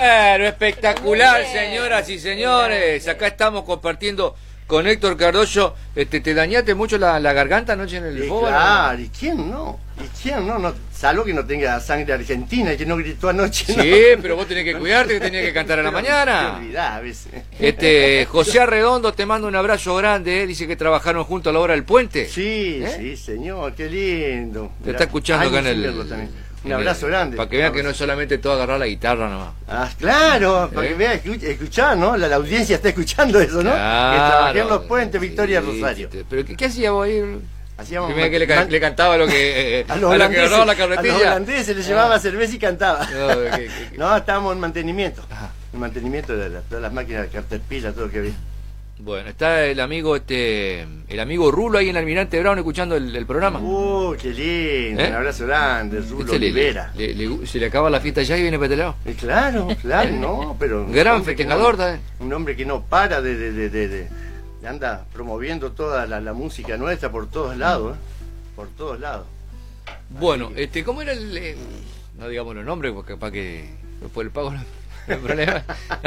Bueno, espectacular, señoras y señores. Acá estamos compartiendo con Héctor Cardoso. ¿Te dañaste mucho la garganta anoche en el fútbol? Claro, ¿y quién no? ¿Y quién no? Salvo que no tenga sangre argentina y que no gritó anoche. Sí, ¿no? pero vos tenés que cuidarte, que tenías que cantar a la mañana. Te olvidás a veces. José Arredondo te manda un abrazo grande, dice que trabajaron juntos a la hora del puente. Sí, sí, señor, qué lindo. Te está escuchando acá en el... Un abrazo grande. Para que vean que no es solamente todo agarrar la guitarra nomás. Ah, claro, para que vean, escuchar, ¿no? La audiencia está escuchando eso, ¿no? Claro, que trabajé en los puentes, Victoria, sí, Rosario. ¿Pero qué hacía vos ahí? Hacíamos Primero que le cantaba lo que a los holandeses, agarraba la carretilla. a los holandeses les llevaba cerveza y cantaba. No, no, estábamos en mantenimiento. Ajá. En mantenimiento de todas las máquinas de Caterpillar, todo lo que había. Bueno, está el amigo Rulo ahí en Almirante Brown escuchando el programa. Qué lindo, un abrazo grande, Rulo Olivera. Se le acaba la fiesta ya y viene para este lado. Claro, no, pero... Gran festejador también. Un hombre que no para de anda promoviendo toda la música nuestra por todos lados, por todos lados. Bueno, ¿cómo era no digamos los nombres, porque capaz que por el pago no hay problema?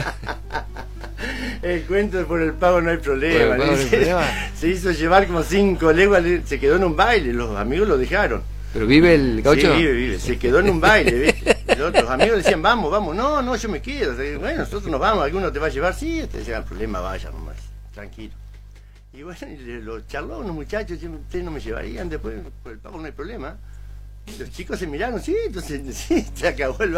El cuento de por el pago no hay problema. Por el pago no hay problema. Se hizo llevar como 5 leguas, se quedó en un baile, los amigos lo dejaron. ¿Pero vive el gaucho? Sí, vive, se quedó en un baile, ¿viste? Los amigos decían, vamos, no, yo me quedo. Bueno, nosotros nos vamos, alguno te va a llevar, sí, te decía, el problema, vaya nomás, tranquilo. Y bueno, lo charló unos muchachos, ustedes no me llevarían, después por el pago no hay problema. Los chicos se miraron, sí, entonces sí, se acabó el